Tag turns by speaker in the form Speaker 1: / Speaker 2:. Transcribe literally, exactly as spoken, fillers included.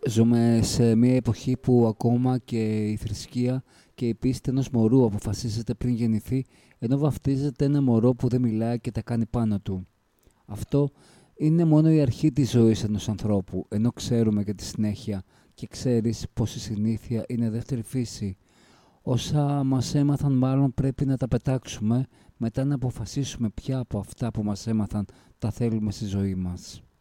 Speaker 1: Ζούμε σε μια εποχή που ακόμα και η θρησκεία και η πίστη ενός μωρού αποφασίζεται πριν γεννηθεί, ενώ βαφτίζεται ένα μωρό που δεν μιλάει και τα κάνει πάνω του. Αυτό είναι μόνο η αρχή της ζωής ενός ανθρώπου, ενώ ξέρουμε και τη συνέχεια και ξέρεις πως η συνήθεια είναι δεύτερη φύση. Όσα μας έμαθαν μάλλον πρέπει να τα πετάξουμε, μετά να αποφασίσουμε ποια από αυτά που μας έμαθαν τα θέλουμε στη ζωή μας.